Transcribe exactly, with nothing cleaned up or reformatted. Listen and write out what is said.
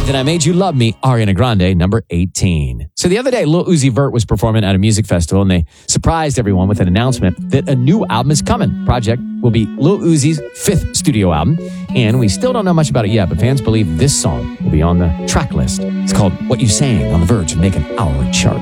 Then I Made You Love Me, Ariana Grande, number eighteen. So the other day, Lil Uzi Vert was performing at a music festival, and they surprised everyone with an announcement that a new album is coming. Project will be Lil Uzi's fifth studio album, and we still don't know much about it yet, but fans believe this song will be on the track list. It's called What You Sang, on the verge of making our chart.